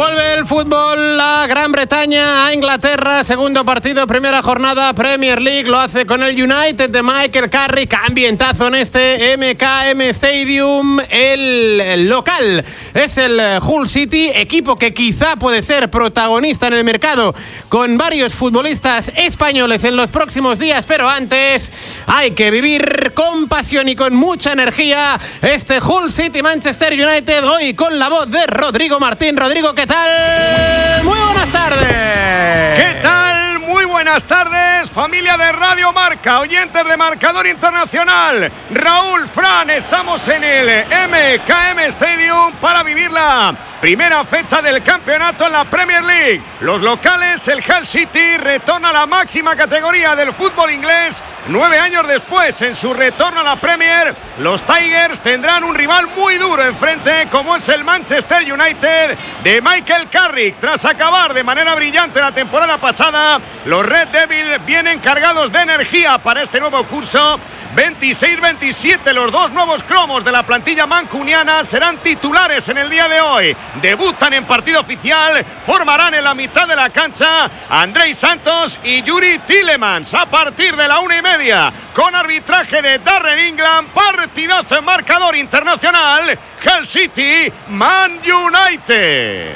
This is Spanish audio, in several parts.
Vuelve el fútbol a Gran Bretaña, a Inglaterra, segundo partido, primera jornada, Premier League, lo hace con el United de Michael Carrick, ambientazo en este MKM Stadium, el local es el Hull City, equipo que quizá puede ser protagonista en el mercado con varios futbolistas españoles en los próximos días, pero antes hay que vivir con pasión y con mucha energía este Hull City Manchester United, hoy con la voz de Rodrigo Martín. Rodrigo, ¿qué tal? Muy buenas tardes. ¿Qué tal? Muy buenas tardes, familia de Radio Marca, oyentes de Marcador Internacional. Raúl, Fran, estamos en el MKM Stadium para vivir la primera fecha del campeonato en la Premier League. Los locales, el Hull City, retorna a la máxima categoría del fútbol inglés 9 años después. En su retorno a la Premier, los Tigers tendrán un rival muy duro enfrente, como es el Manchester United de Michael Carrick. Tras acabar de manera brillante la temporada pasada, los Red Devils vienen cargados de energía para este nuevo curso. 26-27, los dos nuevos cromos de la plantilla mancuniana serán titulares en el día de hoy. Debutan en partido oficial, formarán en la mitad de la cancha Andrei Santos y Yuri Tielemans a partir de la 1:30, con arbitraje de Darren England. Partidazo en Marcador Internacional, Hull City, Man United.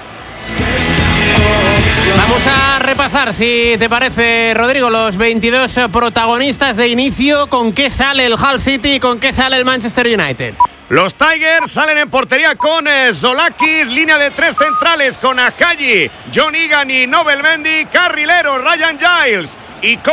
Vamos a repasar, si te parece, Rodrigo, los 22 protagonistas de inicio. ¿Con qué sale el Hull City y con qué sale el Manchester United? Los Tigers salen en portería con Zolakis, línea de 3 centrales con Ajayi, John Egan y Nobel Mendy, carrilero Ryan Giles y con